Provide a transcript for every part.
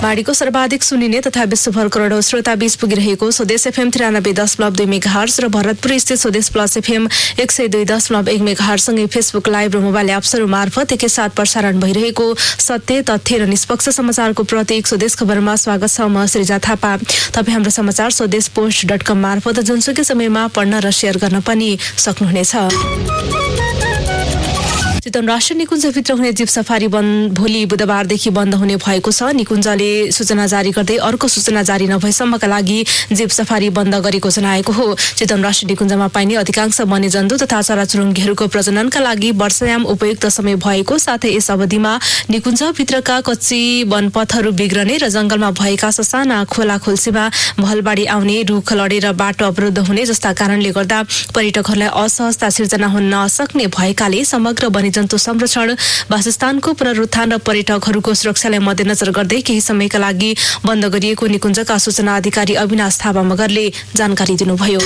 बाढीको सर्वाधिक सुनिने तथा विश्वभर करोडौं श्रोता बीच पुगिरहेको स्वदेश एफएम 93.2 मेगाहर्ज र भरतपुर स्थित स्वदेश प्लस एफएम 102.1 मेगाहर्ज सँगै फेसबुक लाइभ र मोबाइल एप्सहरू मार्फत एकैसाथ प्रसारण भइरहेको सत्य तथ्य र निष्पक्ष समाचारको प्रतीक स्वदेश खबरमा स्वागत छ। म श्रीजा थापा। तपाईँ हाम्रो समाचार स्वदेशपोस्ट.com मार्फत जुनसुकै समयमा पढ्न र शेयर गर्न पनि सक्नुहुनेछ। चितवन राष्ट्रिय निकुञ्जभित्र हुने जीव सफारी भोलि बुधबारदेखि बन्द हुने भएको छ। निकुञ्जले सूचना जारी गर्दै अर्को सूचना जारी नभएसम्मका लागि जीव सफारी बन्द गरेको जनाएको हो। चितवन राष्ट्रिय निकुञ्जमा पाइने अधिकांश वन्यजन्तु तथा चराचुरुङ्गीहरूको प्रजननका लागि वर्षायाम उपयुक्त समय भएको साथै यस अवधिमा निकुञ्जभित्रका कच्ची वनपथहरू बिग्रने र जंगलमा भएका ससाना खोला खोल्सीमा भलबाढी आउने, रुख लडेर बाटो अवरुद्ध हुने जस्ता कारणले गर्दा पर्यटकहरूलाई असहजता सिर्जना हुन नसक्ने भएकाले समग्र वन्यजन्तु संरक्षण, वासस्थानको पुनरुत्थान र पर्यटकहरूको सुरक्षालाई मध्यनजर गर्दै केही समयका लागि बन्द गरिएको निकुञ्जका सूचना अधिकारी अविनाश थापा मगरले जानकारी दिनुभयो।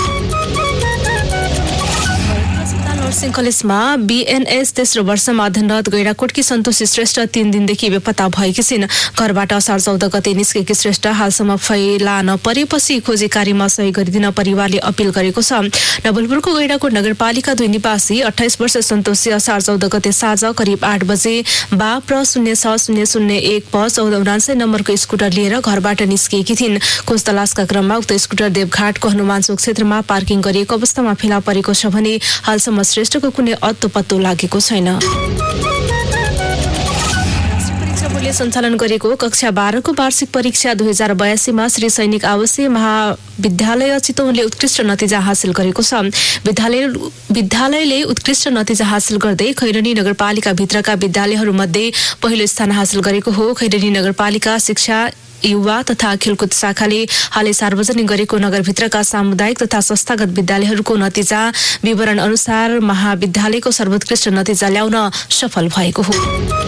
नर्सिङ कलेजमा बीएनएस तेस्रो वर्षमा अध्ययनरत गैंडाकोटकी सन्तोषी श्रेष्ठ 3 दिनदेखि बेपत्ता भएकी छिन्। घरबाट असार 14 गते निस्केकी श्रेष्ठ हालसम्म फेला नपरेपछि खोजी कार्यमा सहयोग गरिदिन परिवारले अपील गरेको छ। नवलपुरको गैंडाकोट नगरपालिका 2 निवासी 28 वर्ष सन्तोषी असार 14 गते साँझ करिब 8 बजे बाप्र 06001 प 1479 नम्बरको स्कुटर लिएर घरबाट निस्किएकी थिइन्। खोज तलासका क्रममा उक्त स्कुटर देवघाटको हनुमान चोक क्षेत्रमा पार्किङ गरिएको अवस्थामा फेला परेको छ भने हालसम्म श्रेष्ठको कुनै अत्तो पत्तो लागेको छैन। बोर्डले सञ्चालन गरेको कक्षा 12 को वार्षिक परीक्षा 2082 मा श्री सैनिक आवासीय महाविद्यालय चितवनले उत्कृष्ट नतिजा हासिल गरेको छ। विद्यालयले उत्कृष्ट नतिजा हासिल गर्दै खैरनी नगरपालिका भित्रका विद्यालयहरूमध्ये पहिलो स्थान हासिल गरेको हो। खैरनी नगरपालिका शिक्षा युवा तथा खेलकुद शाखाले हालै सार्वजनिक गरेको नगरभित्रका सामुदायिक तथा संस्थागत विद्यालयहरूको नतिजा विवरण अनुसार महाविद्यालयको सर्वोत्कृष्ट नतिजा ल्याउन सफल भएको हो।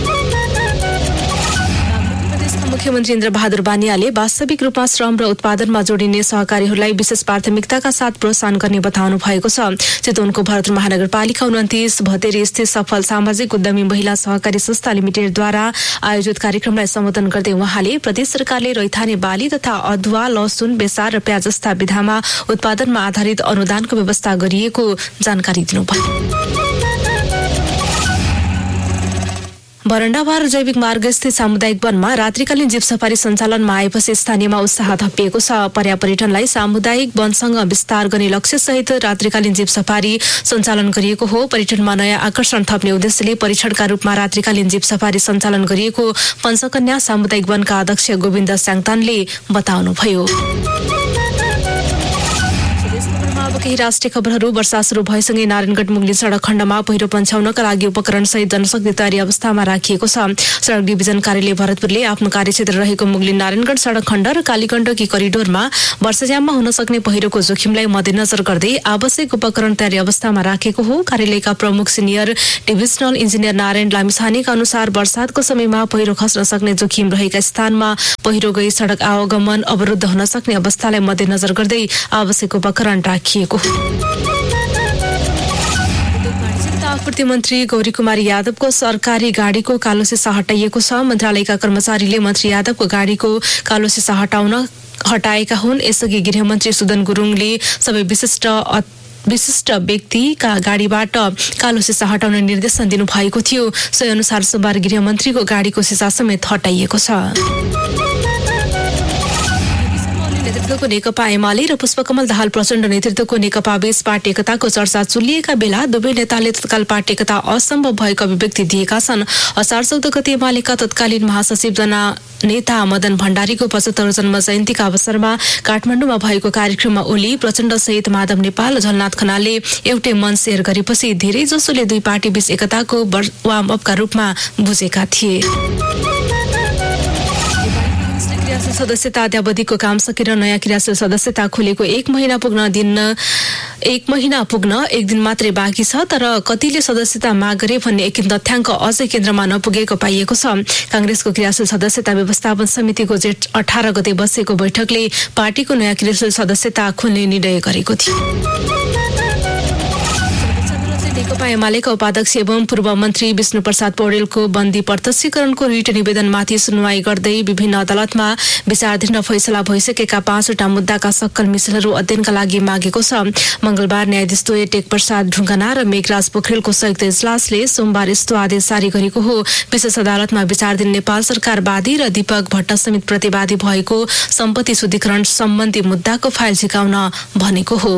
मुख्यमन्त्री इन्द्रबहादुर बानियाले वास्तविक रूपमा श्रम र उत्पादनमा जोडिने सहकारीहरूलाई विशेष प्राथमिकताका साथ प्रोत्साहन गर्ने बताउनु भएको छ। चितवनको भरतपुर महानगरपालिका 29 भतेरी स्थित सफल सामाजिक उद्यमी महिला सहकारी संस्था लिमिटेडद्वारा आयोजित कार्यक्रमलाई सम्बोधन गर्दै उहाँले प्रदेश सरकारले रैथाने बाली तथा अदुवा, लसुन, बेसार र प्याज जस्ता विधामा उत्पादनमा आधारित अनुदानको व्यवस्था गरिएको जानकारी दिनुभयो। बरण्डाबार जैविक मार्ग स्थित सामुदायिक वनमा रात्रिकालीन जीव सफारी सञ्चालनमा आएपछि स्थानीयमा उत्साह थपिएको छ। पर्यावरणलाई सामुदायिक वनसँग विस्तार गर्ने लक्ष्य सहित रात्रिकालीन जीव सफारी सञ्चालन गरिएको हो। पर्यटनमा नयाँ आकर्षण थप्ने उद्देश्यले परीक्षणका रूपमा रात्रिकालीन जीव सफारी सञ्चालन गरिएको पञ्चकन्या सामुदायिक वनका अध्यक्ष गोविन्द स्याङतानले बताउनुभयो। केही राष्ट्रिय खबरहरू। वर्षा सुरु भएसँगै नारायणगढ मुगलिन सडक खण्डमा पहिरो पन्छाउनका लागि उपकरण सहित जनशक्ति तयारी अवस्थामा राखिएको छ। सडक डिभिजन कार्यालय भरतपुरले आफ्नो कार्यक्षेत्र रहेको मुगलिन नारायणगढ सडक खण्ड र कालीगण्डकी करिडोरमा वर्षायाममा हुन सक्ने पहिरोको जोखिमलाई मध्यनजर गर्दै आवश्यक उपकरण तयारी अवस्थामा राखेको हो। कार्यालयका प्रमुख सिनियर डिभिजनल इन्जिनियर नारायण लामिछानेका अनुसार वर्षातको समयमा पहिरो खस्न सक्ने जोखिम रहेका स्थानमा पहिरो गई सडक आवागमन अवरुद्ध हुन सक्ने अवस्थालाई मध्यनजर गर्दै आवश्यक उपकरण राखिएको। आपूर्ति मन्त्री गौरी कुमारी यादवको सरकारी गाडीको कालो सिसा हटाइएको छ। मन्त्रालयका कर्मचारीले मन्त्री यादवको गाडीको कालो सिसा हटाएका हुन्। यसअघि गृहमन्त्री सुदन गुरुङले सबै विशिष्ट व्यक्तिका गाडीबाट कालो सिसा हटाउन निर्देशन दिनुभएको थियो। सोही अनुसार सोमबार गृहमन्त्रीको गाडीको सिसा समेत हटाइएको छ। नेतृत्वको नेकपा एमाले र पुष्पकमल दाहाल प्रचण्ड नेतृत्वको नेकपा बीच पार्टी एकताको चर्चा चुलिएका बेला दुवै नेताले तत्काल पार्टी एकता असम्भव भएको अभिव्यक्ति दिएका छन्। असार 14 गते एमालेका तत्कालीन महासचिव नेता मदन भण्डारीको 75 जन्म जयन्तीका अवसरमा काठमाडौँमा भएको कार्यक्रममा ओली, प्रचण्ड सहित माधव नेपाल, झलनाथ खनालले एउटै मन शेयर गरेपछि धेरै जसोले दुई पार्टी बीच एकताको वार्म अपका रूपमा बुझेका थिए। क्रियाशील सदस्यता अध्यावधिको काम सकेर नयाँ क्रियाशील सदस्यता खोलेको एक महिना पुग्न एक दिन मात्रै बाँकी छ। तर कतिले सदस्यता माग गरे भन्ने एकिन तथ्याङ्क अझै केन्द्रमा नपुगेको पाइएको छ। कांग्रेसको क्रियाशील सदस्यता व्यवस्थापन समितिको जेठ 18 गते बसेको बैठकले पार्टीको नयाँ क्रियाशील सदस्यता खोल्ने निर्णय गरेको थियो। नेकपा एमालेका उपाध्यक्ष एवं पूर्व मन्त्री विष्णु प्रसाद पौडेलको बन्दी प्रत्यक्षीकरणको रिट निवेदनमाथि सुनवाई गर्दै विभिन्न अदालतमा विचाराधीन फैसला भइसकेका 5वटा मुद्दाका सक्कल मिसिलहरू अध्ययनका लागि मागेको छ। मंगलबार न्यायाधीश द्वय टेक प्रसाद ढुङ्गाना र मेघराज पोखरेलको संयुक्त इजलासले सोमबार यस्तो आदेश जारी गरेको हो। विशेष अदालतमा विचाराधीन नेपाल सरकार वादी र दीपक भट्ट समेत प्रतिवादी भएको सम्पत्ति शुद्धिकरण सम्बन्धी मुद्दाको फाइल झिकाउन भनेको हो।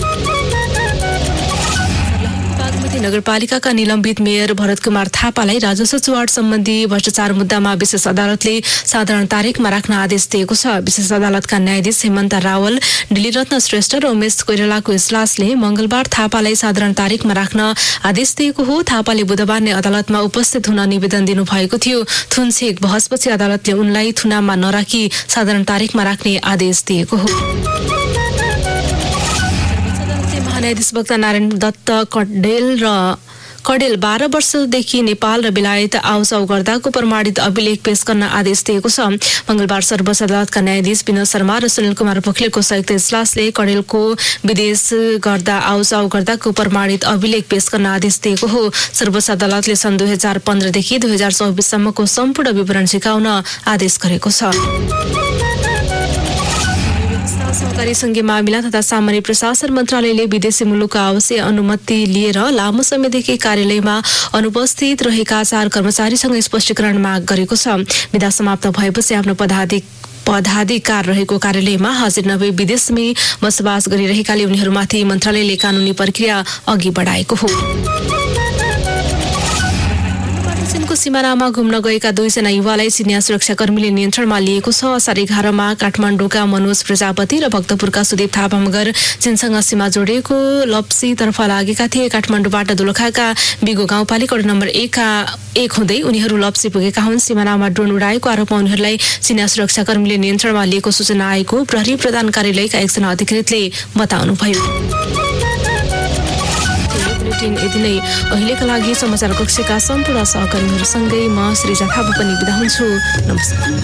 नगरपालिकाका निलम्बित मेयर भरत कुमार थापालाई राजस्व चुहाट सम्बन्धी भ्रष्टाचार मुद्दामा विशेष अदालतले साधारण तारिखमा राख्न आदेश दिएको छ। विशेष अदालतका न्यायाधीश हेमन्त रावल, डिलिरत्न श्रेष्ठ र उमेश कोइरालाको इजलासले मंगलबार थापालाई साधारण तारिखमा राख्न आदेश दिएको हो। थापाले बुधबार नै अदालतमा उपस्थित हुन निवेदन दिनुभएको थियो। थुनछेक बहसपछि अदालतले उनलाई थुनामा नराखी साधारण तारिखमा राख्ने आदेश दिएको हो। न्यायाधीश वक्ता नारायण दत्त कडेल 12 वर्षदेखि नेपाल र बेलायत आउजाउ गर्दाको प्रमाणित अभिलेख पेश गर्न आदेश दिएको छ। मंगलबार सर्वोच्च अदालतका न्यायाधीश विनोद शर्मा र सुनिल कुमार पोखरेलको संयुक्त इजलासले कडेलको विदेश गर्दा आउजाउ गर्दाको प्रमाणित अभिलेख पेश गर्न आदेश दिएको हो। सर्वोच्च अदालतले सन् 2015 देखि 2024 सम्मको सम्पूर्ण विवरण झिकाउन आदेश गरेको छ। सहकारी संघीय मामिला तथा सामान्य प्रशासन मन्त्रालयले विदेशी मुलुकको आवासीय अनुमति लिएर लामो समयदेखि कार्यालयमा अनुपस्थित रहेका 4 कर्मचारीसँग स्पष्टीकरण माग गरेको छ। विधा समाप्त भएपछि आफ्नो पदाधिकार रहेको कार्यालयमा हाजिर नभई विदेशमै बसोबास गरिरहेकाले उनीहरूमाथि मन्त्रालयले कानूनी प्रक्रिया अघि बढाएको हो। चीनको सिमानामा घुम्न गएका 2 जना युवालाई चिनिया सुरक्षाकर्मीले नियन्त्रणमा लिएको छ। असार 11 मा काठमाडौँका मनोज प्रजापति र भक्तपुरका सुदीप थापा मगर चीनसँग सीमा जोडेको लप्सी तर्फ लागेका थिए। काठमाडौँबाट दोलखाका बिगो गाउँपालिका नम्बर 1 हुँदै उनीहरू लप्सी पुगेका हुन्। सिमानामा ड्रोन उडाएको आरोपमा उनीहरूलाई चिनिया सुरक्षाकर्मीले नियन्त्रणमा लिएको सूचना आएको प्रहरी प्रधान कार्यालयका एकजना अधिकृतले बताउनुभयो। यति नै अहिलेका लागि समाचार कक्षका सम्पूर्ण सहकर्मीहरूसँगै म श्रीजा थापा पनि बिदा हुन्छु। नमस्कार।